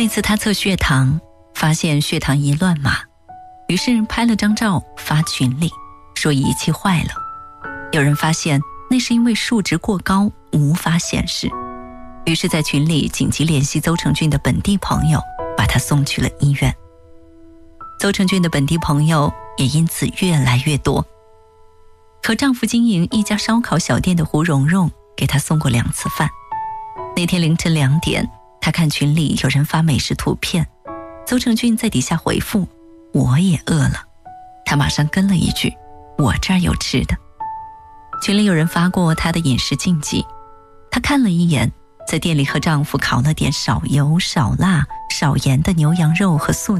那次她测血糖，发现血糖一乱码，于是拍了张照发群里，说仪器坏了。有人发现那是因为数值过高无法显示，于是在群里紧急联系邹成俊的本地朋友，把他送去了医院。邹成俊的本地朋友也因此越来越多。和丈夫经营一家烧烤小店的胡蓉蓉给他送过2次饭。那天凌晨2点，他看群里有人发美食图片，邹成俊在底下回复我也饿了，他马上跟了一句我这儿有吃的。群里有人发过他的饮食禁忌，他看了一眼，在店里和丈夫烤了点少油少辣少盐的牛羊肉和素